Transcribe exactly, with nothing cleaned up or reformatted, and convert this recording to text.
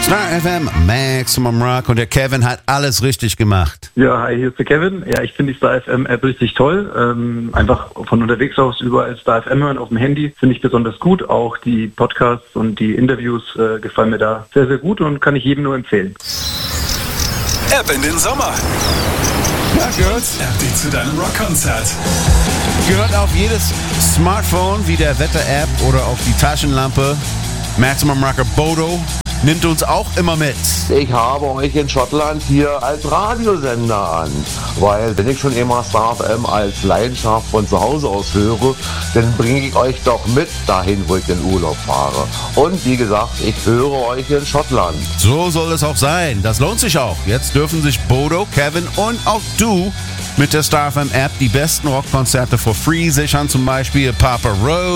Star F M, Maximum Rock, und der Kevin hat alles richtig gemacht. Ja, hi, hier ist der Kevin. Ja, ich finde die Star F M-App richtig toll. Ähm, einfach von unterwegs aus überall Star F M hören auf dem Handy finde ich besonders gut. Auch die Podcasts und die Interviews äh, gefallen mir da sehr, sehr gut und kann ich jedem nur empfehlen. App in den Sommer. Ja, gehört. App, die zu deinem Rockkonzert. Gehört auf jedes Smartphone wie der Wetter-App oder auf die Taschenlampe. Maximum Rocker Bodo nimmt uns auch immer mit. Ich habe euch in Schottland hier als Radiosender an, weil wenn ich schon immer Star F M als Leidenschaft von zu Hause aus höre, dann bringe ich euch doch mit dahin, wo ich in Urlaub fahre. Und wie gesagt, ich höre euch in Schottland. So soll es auch sein. Das lohnt sich auch. Jetzt dürfen sich Bodo, Kevin und auch du mit der Star F M App die besten Rockkonzerte for free sichern, zum Beispiel Papa Roach,